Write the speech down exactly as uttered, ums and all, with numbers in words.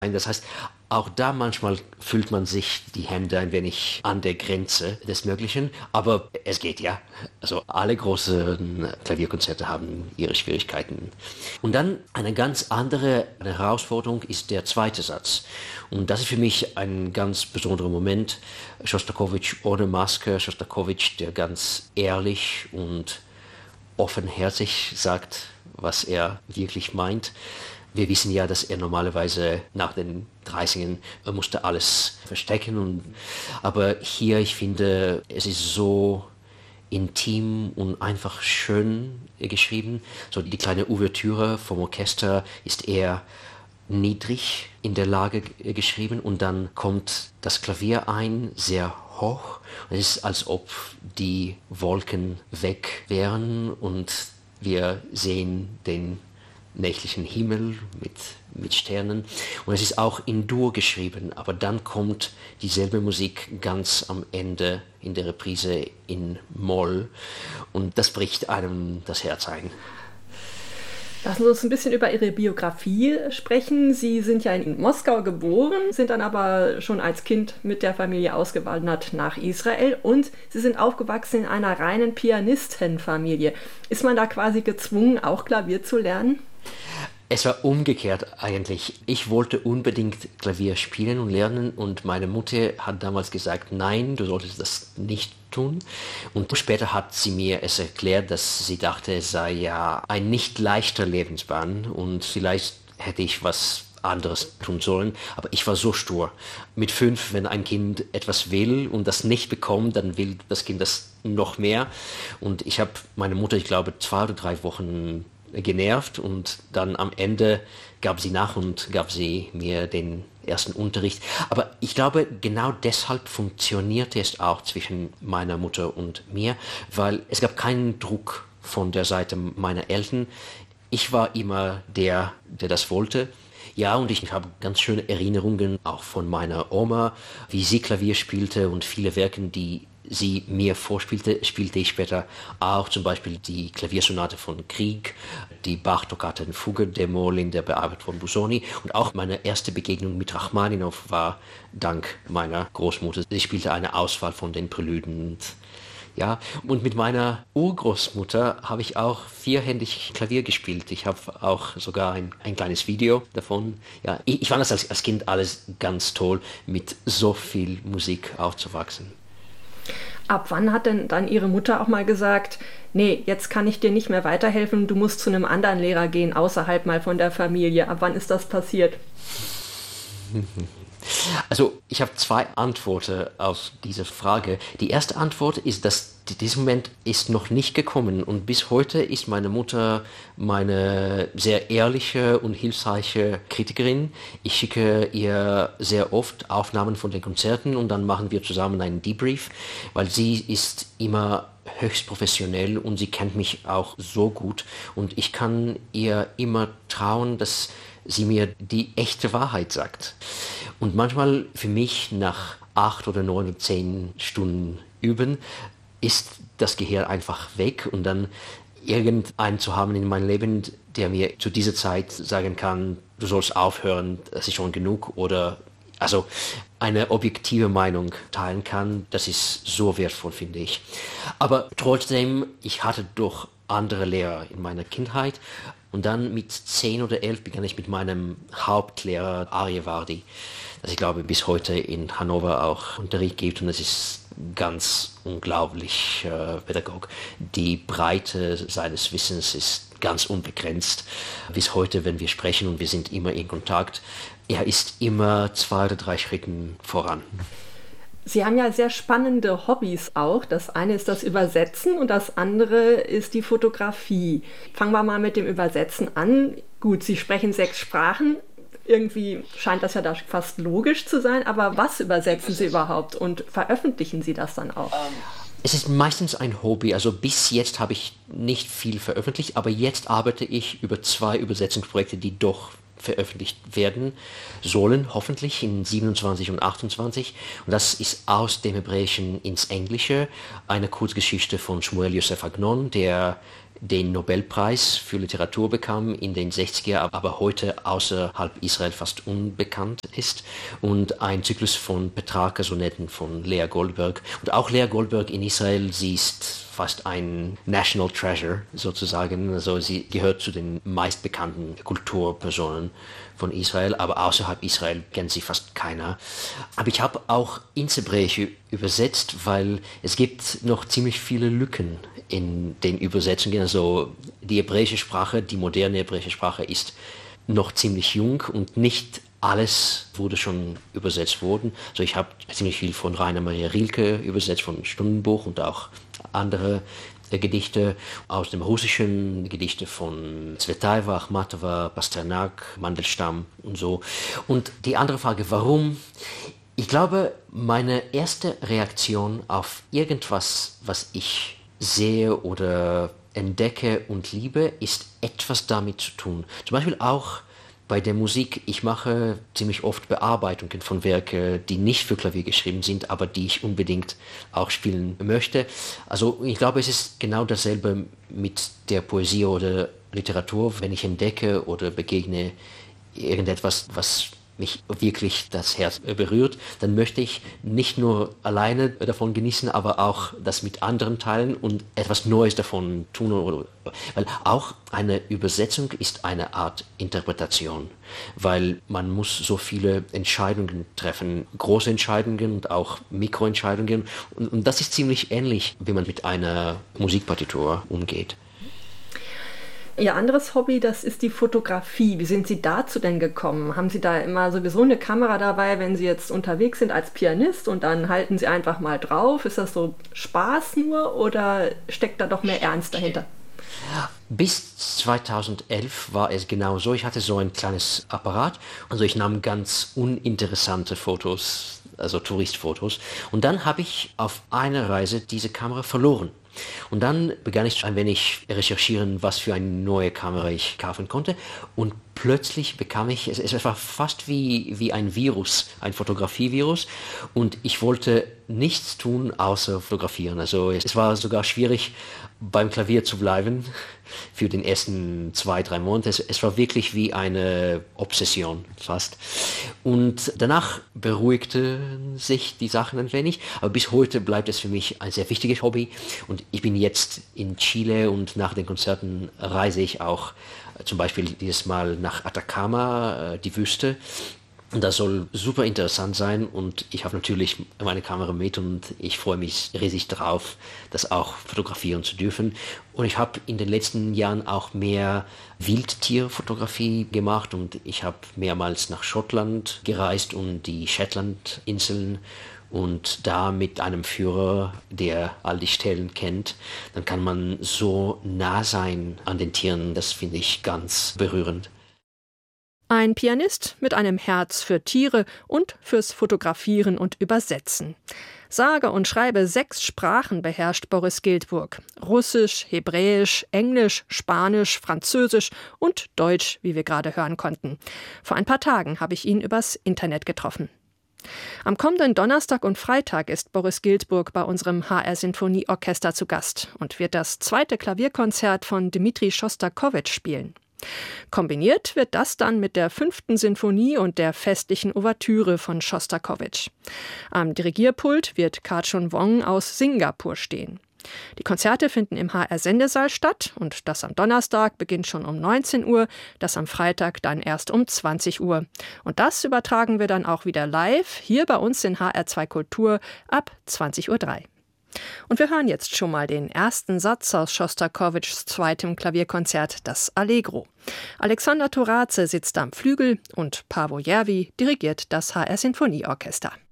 Das heißt, auch da manchmal fühlt man sich die Hände ein wenig an der Grenze des Möglichen, aber es geht ja. Also alle großen Klavierkonzerte haben ihre Schwierigkeiten. Und dann eine ganz andere Herausforderung ist der zweite Satz. Und das ist für mich ein ganz besonderer Moment. Schostakowitsch ohne Maske, Schostakowitsch, der ganz ehrlich und offenherzig sagt, was er wirklich meint. Wir wissen ja, dass er normalerweise nach den dreißigern er musste alles verstecken. Und, aber hier, ich finde, es ist so intim und einfach schön geschrieben. So die kleine Ouvertüre vom Orchester ist eher niedrig in der Lage geschrieben und dann kommt das Klavier ein, sehr hoch. Es ist, als ob die Wolken weg wären und wir sehen den nächtlichen Himmel mit, mit Sternen. Und es ist auch in Dur geschrieben, aber dann kommt dieselbe Musik ganz am Ende in der Reprise in Moll und das bricht einem das Herz ein. Lassen Sie uns ein bisschen über Ihre Biografie sprechen. Sie sind ja in Moskau geboren, sind dann aber schon als Kind mit der Familie ausgewandert nach Israel und Sie sind aufgewachsen in einer reinen Pianistenfamilie. Ist man da quasi gezwungen, auch Klavier zu lernen? Es war umgekehrt eigentlich. Ich wollte unbedingt Klavier spielen und lernen und meine Mutter hat damals gesagt, nein, du solltest das nicht tun. Und später hat sie mir es erklärt, dass sie dachte, es sei ja ein nicht leichter Lebensbahn und vielleicht hätte ich was anderes tun sollen, aber ich war so stur. Mit fünf, wenn ein Kind etwas will und das nicht bekommt, dann will das Kind das noch mehr. Und ich habe meine Mutter, ich glaube, zwei oder drei Wochen genervt und dann am Ende gab sie nach und gab sie mir den ersten Unterricht. Aber ich glaube, genau deshalb funktionierte es auch zwischen meiner Mutter und mir, weil es gab keinen Druck von der Seite meiner Eltern. Ich war immer der, der das wollte. Ja, und ich habe ganz schöne Erinnerungen auch von meiner Oma, wie sie Klavier spielte und viele Werke, die sie mir vorspielte, spielte ich später auch, zum Beispiel die Klaviersonate von Grieg, die Bach-Toccata in Fuge, d-Moll in der Bearbeitung von Busoni und auch meine erste Begegnung mit Rachmaninow war dank meiner Großmutter. Sie spielte eine Auswahl von den Prälyden. Und ja, und mit meiner Urgroßmutter habe ich auch vierhändig Klavier gespielt. Ich habe auch sogar ein, ein kleines Video davon. Ja, ich, ich fand das als, als Kind alles ganz toll, mit so viel Musik aufzuwachsen. Ab wann hat denn dann Ihre Mutter auch mal gesagt, nee, jetzt kann ich dir nicht mehr weiterhelfen, du musst zu einem anderen Lehrer gehen, außerhalb mal von der Familie. Ab wann ist das passiert? Also ich habe zwei Antworten auf diese Frage. Die erste Antwort ist, dass dieser Moment ist noch nicht gekommen und bis heute ist meine Mutter meine sehr ehrliche und hilfreiche Kritikerin. Ich schicke ihr sehr oft Aufnahmen von den Konzerten und dann machen wir zusammen einen Debrief, weil sie ist immer höchst professionell und sie kennt mich auch so gut und ich kann ihr immer trauen, dass sie mir die echte Wahrheit sagt. Und manchmal für mich nach acht oder neun oder zehn Stunden üben, ist das Gehirn einfach weg und dann irgendeinen zu haben in meinem Leben, der mir zu dieser Zeit sagen kann, du sollst aufhören, das ist schon genug oder also eine objektive Meinung teilen kann, das ist so wertvoll, finde ich. Aber trotzdem, ich hatte doch andere Lehrer in meiner Kindheit und dann mit zehn oder elf begann ich mit meinem Hauptlehrer Arjevardi, das ich glaube bis heute in Hannover auch Unterricht gibt und es ist ganz unglaublich äh, Pädagog. Die Breite seines Wissens ist ganz unbegrenzt. Bis heute, wenn wir sprechen und wir sind immer in Kontakt, er ist immer zwei oder drei Schritten voran. Sie haben ja sehr spannende Hobbys auch. Das eine ist das Übersetzen und das andere ist die Fotografie. Fangen wir mal mit dem Übersetzen an. Gut, Sie sprechen sechs Sprachen. Irgendwie scheint das ja da fast logisch zu sein, aber was übersetzen Sie überhaupt und veröffentlichen Sie das dann auch? Es ist meistens ein Hobby, also bis jetzt habe ich nicht viel veröffentlicht, aber jetzt arbeite ich über zwei Übersetzungsprojekte, die doch veröffentlicht werden sollen, hoffentlich in siebenundzwanzig und achtundzwanzig. Und das ist aus dem Hebräischen ins Englische eine Kurzgeschichte von Shmuel Yosef Agnon, der den Nobelpreis für Literatur bekam in den sechziger, aber heute außerhalb Israel fast unbekannt ist. Und ein Zyklus von Petrarca-Sonetten von Lea Goldberg. Und auch Lea Goldberg in Israel, sie ist fast ein National Treasure sozusagen. Also sie gehört zu den meistbekannten Kulturpersonen von Israel, aber außerhalb Israel kennt sie fast keiner. Aber ich habe auch ins Hebräische übersetzt, weil es gibt noch ziemlich viele Lücken in den Übersetzungen. Also die hebräische Sprache, die moderne hebräische Sprache ist noch ziemlich jung und nicht alles wurde schon übersetzt worden. Also ich habe ziemlich viel von Rainer Maria Rilke übersetzt, von Stundenbuch und auch andere äh, Gedichte aus dem Russischen, Gedichte von Tsvetaeva, Achmatova, Pasternak, Mandelstam und so. Und die andere Frage, warum? Ich glaube, meine erste Reaktion auf irgendwas, was ich sehe oder entdecke und liebe, ist etwas damit zu tun. Zum Beispiel auch bei der Musik. Ich mache ziemlich oft Bearbeitungen von Werken, die nicht für Klavier geschrieben sind, aber die ich unbedingt auch spielen möchte. Also ich glaube, es ist genau dasselbe mit der Poesie oder Literatur. Wenn ich entdecke oder begegne irgendetwas, was mich wirklich das Herz berührt, dann möchte ich nicht nur alleine davon genießen, aber auch das mit anderen teilen und etwas Neues davon tun. Weil auch eine Übersetzung ist eine Art Interpretation, weil man muss so viele Entscheidungen treffen, große Entscheidungen und auch Mikroentscheidungen. Und, und das ist ziemlich ähnlich, wie man mit einer Musikpartitur umgeht. Ihr anderes Hobby, das ist die Fotografie. Wie sind Sie dazu denn gekommen? Haben Sie da immer sowieso eine Kamera dabei, wenn Sie jetzt unterwegs sind als Pianist und dann halten Sie einfach mal drauf? Ist das so Spaß nur oder steckt da doch mehr Ernst dahinter? Bis zweitausendelf war es genau so. Ich hatte so ein kleines Apparat. Also ich nahm ganz uninteressante Fotos, also Touristfotos. Und dann habe ich auf einer Reise diese Kamera verloren. Und dann begann ich ein wenig recherchieren, was für eine neue Kamera ich kaufen konnte. Und plötzlich bekam ich, es, es war fast wie, wie ein Virus, ein Fotografievirus. Und ich wollte nichts tun, außer fotografieren. Also es war sogar schwierig, beim Klavier zu bleiben für den ersten zwei, drei Monate. Es, es war wirklich wie eine Obsession fast. Und danach beruhigten sich die Sachen ein wenig. Aber bis heute bleibt es für mich ein sehr wichtiges Hobby. Und ich bin jetzt in Chile und nach den Konzerten reise ich auch äh, zum Beispiel dieses Mal nach Atacama, äh, die Wüste. Und das soll super interessant sein und ich habe natürlich meine Kamera mit und ich freue mich riesig drauf, das auch fotografieren zu dürfen. Und ich habe in den letzten Jahren auch mehr Wildtierfotografie gemacht und ich habe mehrmals nach Schottland gereist und die Shetlandinseln und da mit einem Führer, der all die Stellen kennt, dann kann man so nah sein an den Tieren, das finde ich ganz berührend. Ein Pianist mit einem Herz für Tiere und fürs Fotografieren und Übersetzen. Sage und schreibe sechs Sprachen beherrscht Boris Giltburg. Russisch, Hebräisch, Englisch, Spanisch, Französisch und Deutsch, wie wir gerade hören konnten. Vor ein paar Tagen habe ich ihn übers Internet getroffen. Am kommenden Donnerstag und Freitag ist Boris Giltburg bei unserem H R-Sinfonieorchester zu Gast und wird das zweite Klavierkonzert von Dmitri Schostakowitsch spielen. Kombiniert wird das dann mit der fünften Sinfonie und der festlichen Ouvertüre von Schostakowitsch. Am Dirigierpult wird Ka-Chun Wong aus Singapur stehen. Die Konzerte finden im H R-Sendesaal statt und das am Donnerstag beginnt schon um neunzehn Uhr, das am Freitag dann erst um zwanzig Uhr. Und das übertragen wir dann auch wieder live hier bei uns in H R zwei Kultur ab zwanzig Uhr drei. Und wir hören jetzt schon mal den ersten Satz aus Schostakowitschs zweitem Klavierkonzert, das Allegro. Alexander Torace sitzt am Flügel und Paavo Järvi dirigiert das H R-Sinfonieorchester.